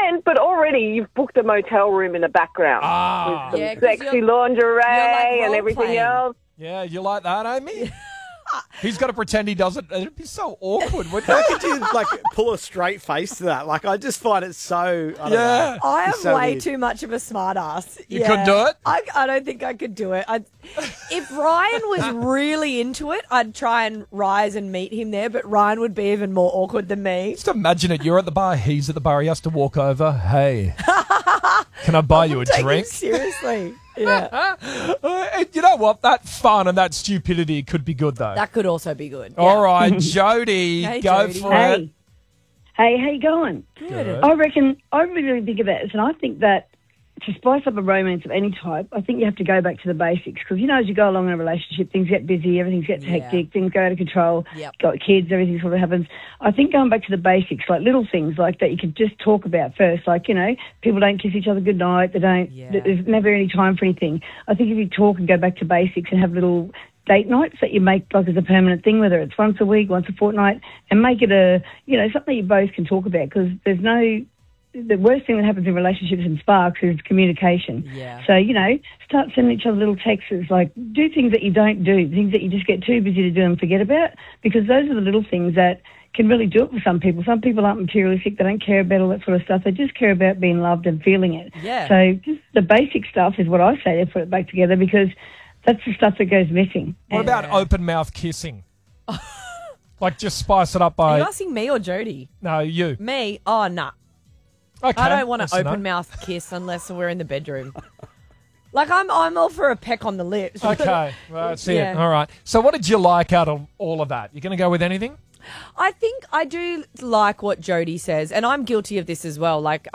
went, but already you've booked a motel room in the background with some 'cause sexy lingerie and everything role-playing. else. Yeah, you like that, Amy? He's got to pretend he doesn't. It'd be so awkward, wouldn't How it? could you pull a straight face to that? I just find it so. I don't Yeah. know. I am It's so way weird. too much of a smart ass. You couldn't do it? I don't think I could do it. If Ryan was really into it, I'd try and rise and meet him there, but Ryan would be even more awkward than me. Just imagine it. You're at the bar. He's at the bar. He has to walk over. Hey, can I buy you a Take him drink? seriously. Yeah. And you know what? That fun and that stupidity could be good, though. That could also be good. All right, Jody, Hey, go Jody. for it. Hey, how you going? Good. I reckon, I really think about this, and I think that to spice up a romance of any type, I think you have to go back to the basics. Because, as you go along in a relationship, things get busy, everything gets hectic, things go out of control, Yep. got kids, everything sort of happens. I think going back to the basics, like little things like that you could just talk about first, like, people don't kiss each other goodnight, there's never any time for anything. I think if you talk and go back to basics and have little date nights that you make like as a permanent thing, whether it's once a week, once a fortnight, and make it something you both can talk about, because the worst thing that happens in relationships and sparks is communication. Yeah. So, start sending each other little texts, like do things that you don't do, things that you just get too busy to do and forget about, because those are the little things that can really do it for some people. Some people aren't materialistic, they don't care about all that sort of stuff, they just care about being loved and feeling it. Yeah. So just the basic stuff is what I say to put it back together, because that's the stuff that goes missing. What about open mouth kissing? Like just spice it up Are by... you asking me or Jody? No, you. Me? Oh, nah. Okay. I don't want that's to enough. open mouth kiss unless we're in the bedroom. Like, I'm all for a peck on the lips. Okay, well, that's it. Yeah. All right. So what did you like out of all of that? You going to go with anything? I think I do like what Jody says, and I'm guilty of this as well. Like,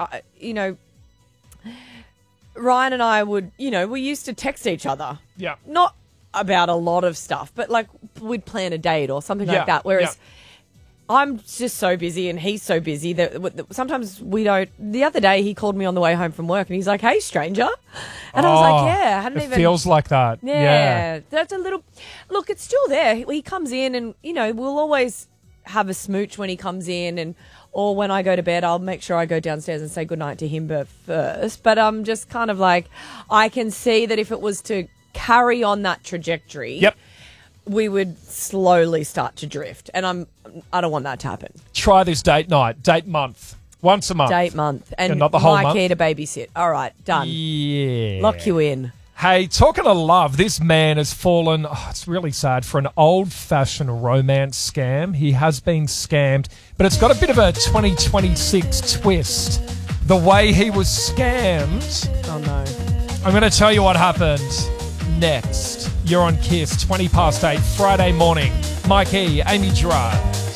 Ryan and I would, we used to text each other. Yeah. Not about a lot of stuff, but like we'd plan a date or something Yeah, like that. Whereas yeah. I'm just so busy and he's so busy that sometimes we don't. The other day he called me on the way home from work and he's like, "Hey, stranger," and I was like, "Yeah, I hadn't it even." feels like that. Yeah, that's a little. Look, it's still there. He comes in, and we'll always have a smooch when he comes in, or when I go to bed, I'll make sure I go downstairs and say goodnight to him first. But I'm just kind of like, I can see that if it was to carry on that trajectory, Yep. we would slowly start to drift, and I don't want that to happen. Try this date night, date month, once a month. Date month, and not the whole Mikey month. to babysit. All right, done. Yeah. Lock you in. Hey, talking of love, this man has fallen, it's really sad, for an old-fashioned romance scam. He has been scammed, but it's got a bit of a 2026 twist. The way he was scammed. Oh, no. I'm going to tell you what happened next. You're on KISS, 8:20, Friday morning. Mike E, Amy Gerard.